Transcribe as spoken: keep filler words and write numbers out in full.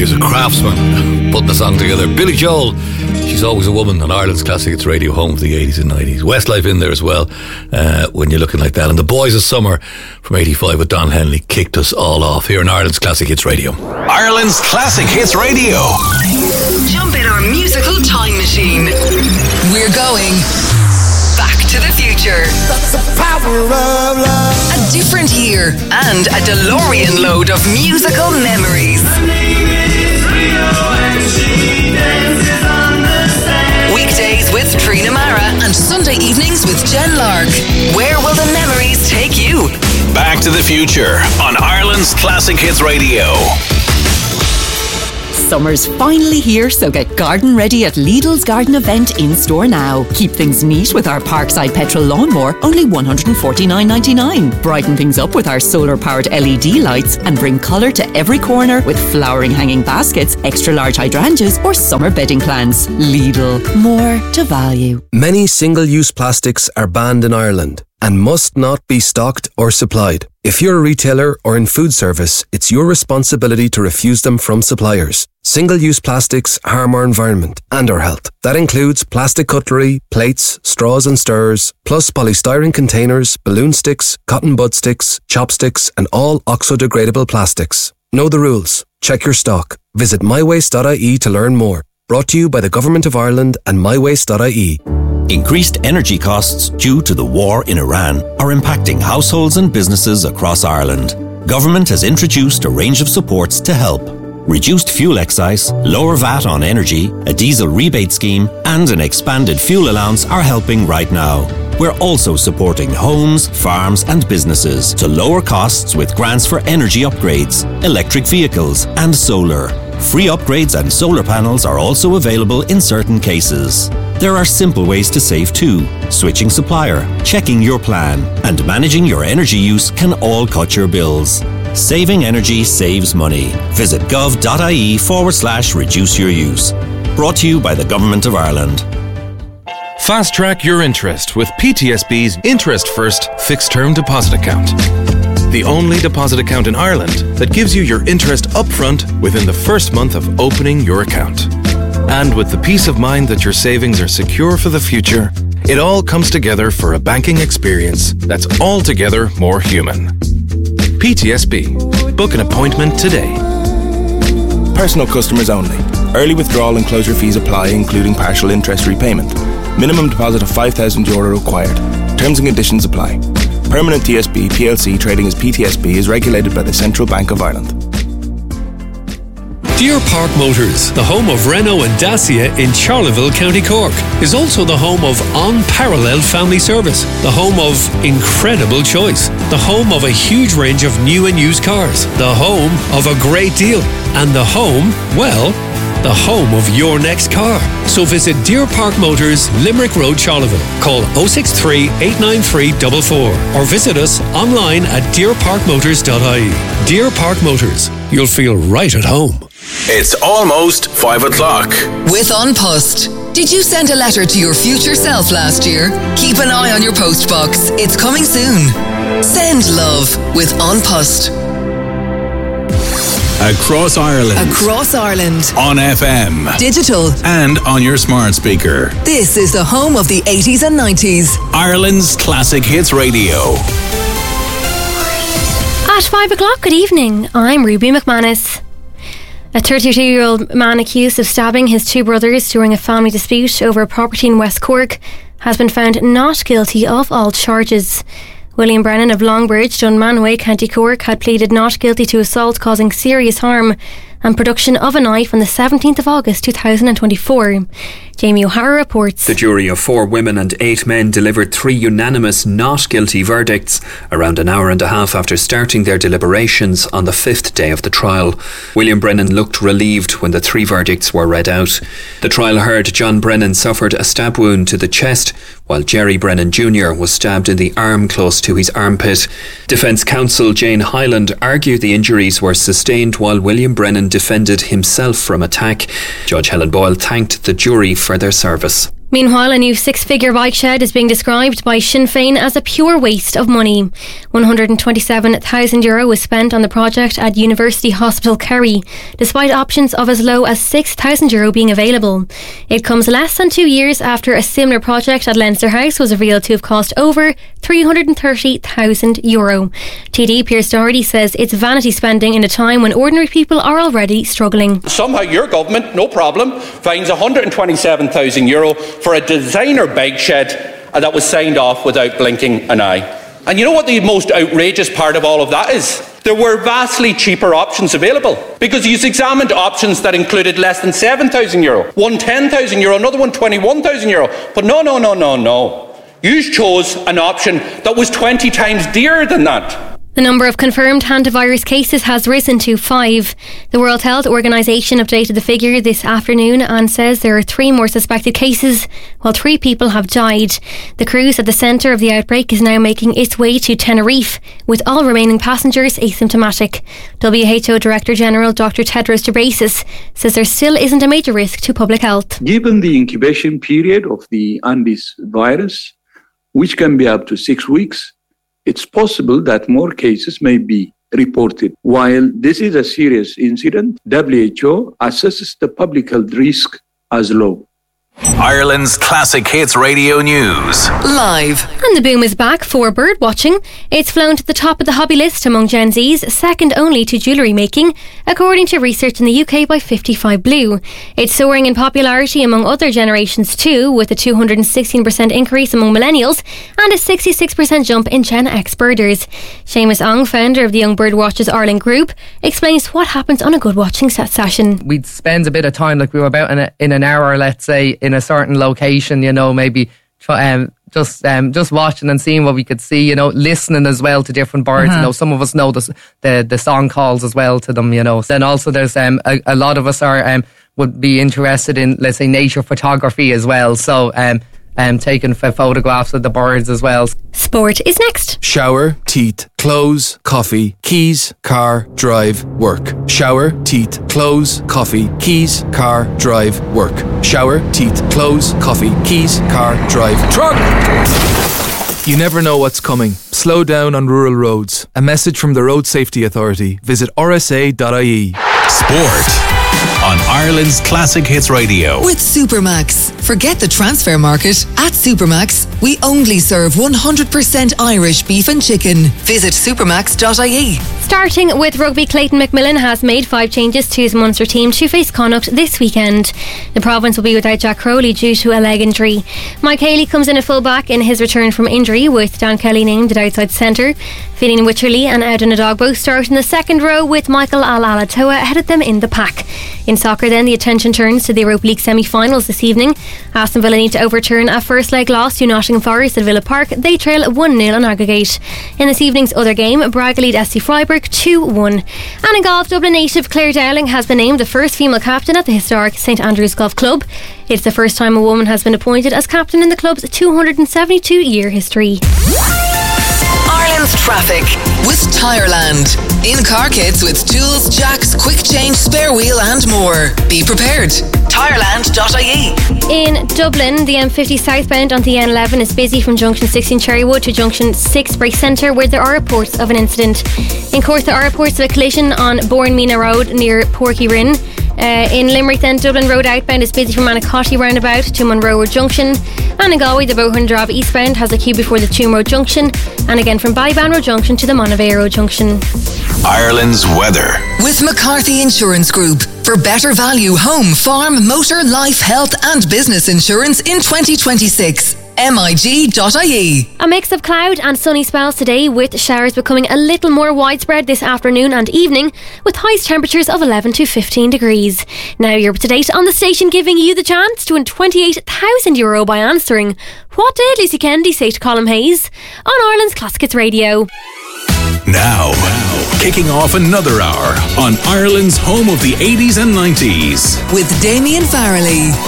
Here's a craftsman putting the song together. Billy Joel, She's Always a Woman on Ireland's Classic Hits Radio, home of the eighties and nineties. Westlife in there as well, uh, when you're looking like that. And the Boys of Summer from eighty-five with Don Henley kicked us all off here on Ireland's Classic Hits Radio. Ireland's Classic Hits Radio. Jump in our musical time machine. We're going back to the future. That's the power of love. A different year and a DeLorean load of musical memories. Weekdays with Trina Mara and Sunday evenings with Jen Lark. Where will the memories take you? Back to the Future on Ireland's Classic Hits Radio. Summer's finally here, so get garden ready at Lidl's garden event in store now. Keep things neat with our Parkside petrol lawnmower, only one hundred forty-nine ninety-nine. Brighten things up with our solar powered L E D lights and bring colour to every corner with flowering hanging baskets, extra large hydrangeas or summer bedding plants. Lidl, more to value. Many single-use plastics are banned in Ireland and must not be stocked or supplied. If you're a retailer or in food service, it's your responsibility to refuse them from suppliers. Single-use plastics harm our environment and our health. That includes plastic cutlery, plates, straws and stirrers, plus polystyrene containers, balloon sticks, cotton bud sticks, chopsticks and all oxo-degradable plastics. Know the rules. Check your stock. Visit my waste dot I E to learn more. Brought to you by the Government of Ireland and my waste dot I E. Increased energy costs due to the war in Iran are impacting households and businesses across Ireland. Government has introduced a range of supports to help. Reduced fuel excise, lower V A T on energy, a diesel rebate scheme, and an expanded fuel allowance are helping right now. We're also supporting homes, farms, and businesses to lower costs with grants for energy upgrades, electric vehicles, and solar. Free upgrades and solar panels are also available in certain cases. There are simple ways to save too. Switching supplier, checking your plan, and managing your energy use can all cut your bills. Saving energy saves money. Visit gov.ie forward slash reduce your use. Brought to you by the Government of Ireland. Fast track your interest with P T S B's Interest First Fixed Term Deposit Account. The only deposit account in Ireland that gives you your interest upfront within the first month of opening your account. And with the peace of mind that your savings are secure for the future, it all comes together for a banking experience that's altogether more human. P T S B. Book an appointment today. Personal customers only. Early withdrawal and closure fees apply, including partial interest repayment. Minimum deposit of five thousand euro required. Terms and conditions apply. Permanent T S B P L C trading as P T S B is regulated by the Central Bank of Ireland. Deer Park Motors, the home of Renault and Dacia in Charleville, County Cork, is also the home of unparalleled family service, the home of incredible choice, the home of a huge range of new and used cars, the home of a great deal, and the home, well, the home of your next car. So visit Deer Park Motors, Limerick Road, Charleville. Call oh six three, eight nine three, four four or visit us online at deer park motors dot I E. Deer Park Motors, you'll feel right at home. It's almost five o'clock. With An Post. Did you send a letter to your future self last year? Keep an eye on your post box. It's coming soon. Send love with An Post. Across Ireland. Across Ireland. On F M. Digital. And on your smart speaker. This is the home of the eighties and nineties. Ireland's Classic Hits Radio. At five o'clock, good evening. I'm Ruby McManus. A thirty-two-year-old man accused of stabbing his two brothers during a family dispute over property in West Cork has been found not guilty of all charges. William Brennan of Longbridge, Dunmanway, County Cork, had pleaded not guilty to assault causing serious harm and production of a knife on the seventeenth of August two thousand twenty-four. Jamie O'Hara reports. The jury of four women and eight men delivered three unanimous not guilty verdicts around an hour and a half after starting their deliberations on the fifth day of the trial. William Brennan looked relieved when the three verdicts were read out. The trial heard John Brennan suffered a stab wound to the chest, while Jerry Brennan Junior was stabbed in the arm close to his armpit. Defence counsel Jane Hyland argued the injuries were sustained while William Brennan defended himself from attack. Judge Helen Boyle thanked the jury for their service. Meanwhile, a new six-figure bike shed is being described by Sinn Féin as a pure waste of money. one hundred twenty-seven thousand euro was spent on the project at University Hospital Kerry, despite options of as low as six thousand euro being available. It comes less than two years after a similar project at Leinster House was revealed to have cost over three hundred thirty thousand euro. T D Pierce Doherty says it's vanity spending in a time when ordinary people are already struggling. Somehow your government, no problem, finds one hundred twenty-seven thousand euro for a designer bike shed that was signed off without blinking an eye. And you know what the most outrageous part of all of that is? There were vastly cheaper options available, because you've examined options that included less than seven thousand euro, one ten thousand euro, another one twenty-one thousand euro. But no, no, no, no, no. You chose an option that was twenty times dearer than that. The number of confirmed hantavirus cases has risen to five. The World Health Organization updated the figure this afternoon and says there are three more suspected cases, while three people have died. The cruise at the centre of the outbreak is now making its way to Tenerife, with all remaining passengers asymptomatic. W H O Director General Doctor Tedros Ghebreyesus says there still isn't a major risk to public health. Given the incubation period of the Andes virus, which can be up to six weeks, it's possible that more cases may be reported. While this is a serious incident, W H O assesses the public health risk as low. Ireland's Classic Hits Radio News. Live. And the boom is back for bird watching. It's flown to the top of the hobby list among Gen Zs, second only to jewellery making, according to research in the U K by fifty-five Blue. It's soaring in popularity among other generations too, with a two hundred sixteen percent increase among millennials and a sixty-six percent jump in Gen X birders. Seamus Ong, founder of the Young Bird Watchers Ireland Group, explains what happens on a good watching set session. We'd spend a bit of time, like we were about in, a, in an hour, let's say, in a certain location, you know, maybe try, um, just um, just watching and seeing what we could see, you know, listening as well to different birds. Uh-huh. You know, some of us know the, the the song calls as well to them, you know. Then also there's um, a, a lot of us are um, would be interested in, let's say, nature photography as well. So um, um, taking f- photographs of the birds as well. Sport is next. Shower, teeth, clothes, coffee, keys, car, drive, work. Shower, teeth, clothes, coffee, keys, car, drive, work. Shower, teeth, clothes, coffee, keys, car, drive, truck! You never know what's coming. Slow down on rural roads. A message from the Road Safety Authority. Visit r s a dot i e. Sport on Ireland's Classic Hits Radio. With Supermax. Forget the transfer market. At Supermax, we only serve one hundred percent Irish beef and chicken. Visit supermax dot i e. Starting with rugby, Clayton McMillan has made five changes to his Munster team to face Connacht this weekend. The province will be without Jack Crowley due to a leg injury. Mike Haley comes in at full back in his return from injury, with Dan Kelly named at outside centre. Fionn Wycherley and Eden Adogbo start in the second row, with Michael Al-Alatoa ahead of them in the pack. In soccer then, the attention turns to the Europa League semi-finals this evening. Aston Villa need to overturn a first leg loss to Nottingham Forest at Villa Park. They trail one nil on aggregate. In this evening's other game, Braga lead S C Freiburg two one. And in golf, Dublin native Claire Dowling has been named the first female captain at the historic St Andrews Golf Club. It's the first time a woman has been appointed as captain in the club's two hundred seventy-two year history. Ireland's traffic with Tireland. In-car kits with tools, jacks, quick change, spare wheel and more. Be prepared. Tireland dot i e. In Dublin, the M fifty southbound on the N eleven is busy from junction sixteen Cherrywood to junction six Bray Centre, where there are reports of an incident. In Cork, there are reports of a collision on Bournemena Road near Porky Rin. Uh, in Limerick then, Dublin Road outbound is busy from Manicotti roundabout to Monroe Road Junction. And in Galway, the Bohun Drab eastbound has a queue before the Tomb Road Junction. And again from Ballyban Road Junction to the Monavea Road Junction. Ireland's weather. With McCarthy Insurance Group. For better value home, farm, motor, life, health and business insurance in twenty twenty-six. M I G dot I E. A mix of cloud and sunny spells today, with showers becoming a little more widespread this afternoon and evening, with highest temperatures of eleven to fifteen degrees. Now you're up to date on the station, giving you the chance to win twenty-eight thousand euro by answering what did Lucy Kennedy say to Colin Hayes on Ireland's Classic Hits Radio. Now, kicking off another hour on Ireland's home of the eighties and nineties. With Damien Farrelly.